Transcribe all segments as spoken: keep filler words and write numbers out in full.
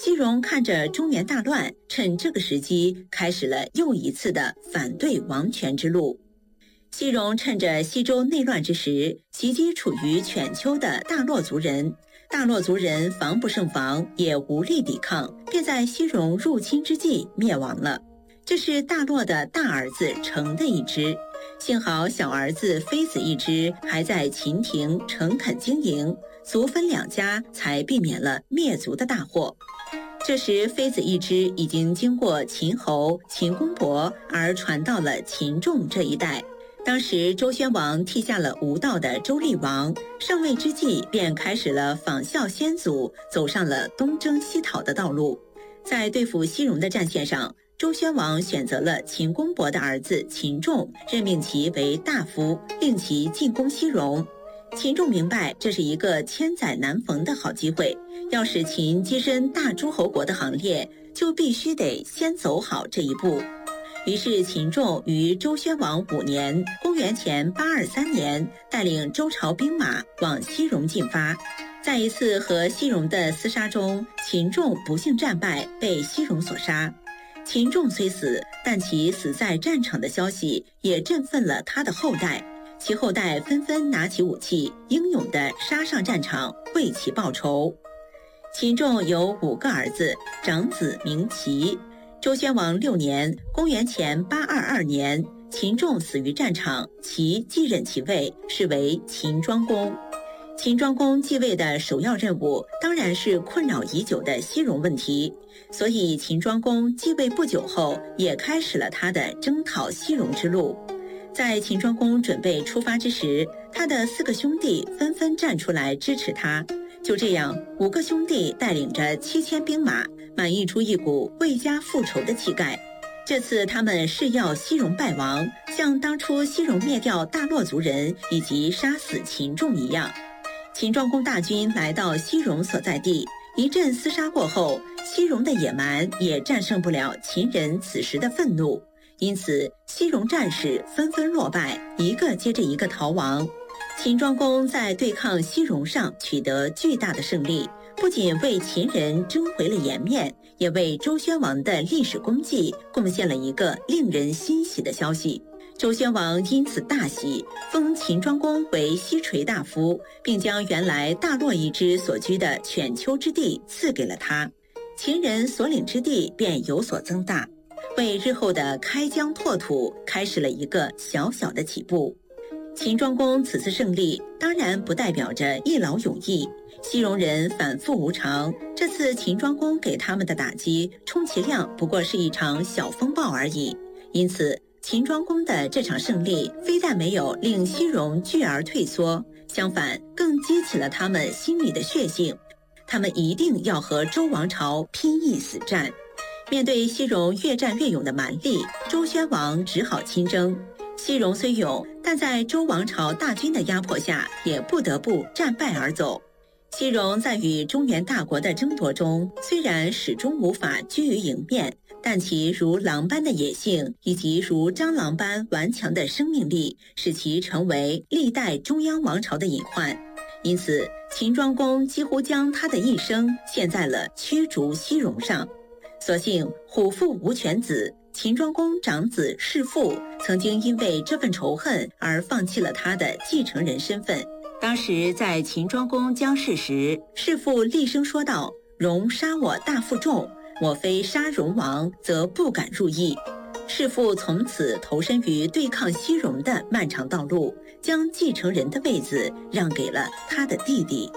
西戎看着中原大乱，趁这个时机开始了又一次的反对王权之路。西戎趁着西周内乱之时，袭击处于犬丘的大洛族人，大洛族人防不胜防，也无力抵抗，便在西戎入侵之际灭亡了。这是大洛的大儿子成的一支，幸好小儿子非子一支还在秦庭诚恳经营，族分两家，才避免了灭族的大祸。这时非子一支已经经过秦侯、秦公伯，而传到了秦仲这一代。当时周宣王替下了无道的周厉王，上位之际便开始了仿效先祖，走上了东征西讨的道路。在对付西戎的战线上，周宣王选择了秦公伯的儿子秦仲，任命其为大夫，令其进攻西戎。秦仲明白这是一个千载难逢的好机会，要使秦跻身大诸侯国的行列，就必须得先走好这一步。于是秦仲于周宣王五年（公元前八二三年）带领周朝兵马往西戎进发。在一次和西戎的厮杀中，秦仲不幸战败，被西戎所杀。秦仲虽死，但其死在战场的消息也振奋了他的后代，其后代纷纷拿起武器，英勇地杀上战场，为其报仇。秦仲有五个儿子，长子名齐。周宣王六年（公元前八二二年），秦仲死于战场，齐继任其位，是为秦庄公。秦庄公继位的首要任务当然是困扰已久的西戎问题，所以秦庄公继位不久后，也开始了他的征讨西戎之路。在秦庄公准备出发之时，他的四个兄弟纷纷站出来支持他。就这样，五个兄弟带领着七千兵马，满溢出一股为家复仇的气概。这次他们誓要西戎败亡，像当初西戎灭掉大洛族人以及杀死秦仲一样。秦庄公大军来到西戎所在地，一阵厮杀过后，西戎的野蛮也战胜不了秦人此时的愤怒，因此西戎战士纷纷落败，一个接着一个逃亡。秦庄公在对抗西戎上取得巨大的胜利，不仅为秦人争回了颜面，也为周宣王的历史功绩贡献了一个令人欣喜的消息。周宣王因此大喜，封秦庄公为西垂大夫，并将原来大洛一支所居的犬丘之地赐给了他，秦人所领之地便有所增大，为日后的开疆拓土开始了一个小小的起步。秦庄公此次胜利当然不代表着一劳永逸，西戎人反复无常，这次秦庄公给他们的打击充其量不过是一场小风暴而已。因此秦庄公的这场胜利非但没有令西戎拒而退缩，相反更激起了他们心里的血性，他们一定要和周王朝拼一死战。面对西戎越战越勇的蛮力，周宣王只好亲征。西戎虽勇，但在周王朝大军的压迫下，也不得不战败而走。西戎在与中原大国的争夺中，虽然始终无法居于迎面，但其如狼般的野性，以及如蟑螂般顽强的生命力，使其成为历代中央王朝的隐患。因此，秦庄公几乎将他的一生献在了驱逐西戎上。所幸虎父无犬子，秦庄公长子弑父曾经因为这份仇恨而放弃了他的继承人身份。当时在秦庄公将逝时，弑父厉声说道：“戎杀我大父众，我非杀戎王，则不敢入邑。”弑父从此投身于对抗西戎的漫长道路，将继承人的位子让给了他的弟弟。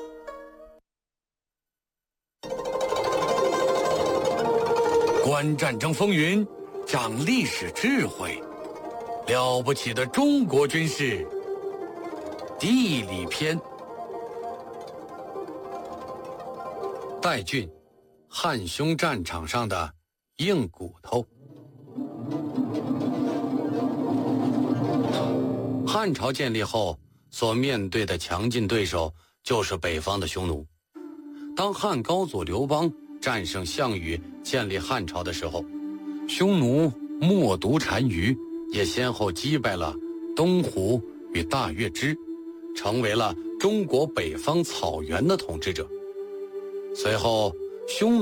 观战争风云，长历史智慧，了不起的中国军事地理篇。代郡，汉匈战场上的硬骨头。汉朝建立后，所面对的强劲对手就是北方的匈奴。当汉高祖刘邦战胜项羽建立汉朝的时候，匈奴冒毒单于也先后击败了东胡与大月支，成为了中国北方草原的统治者。随后匈奴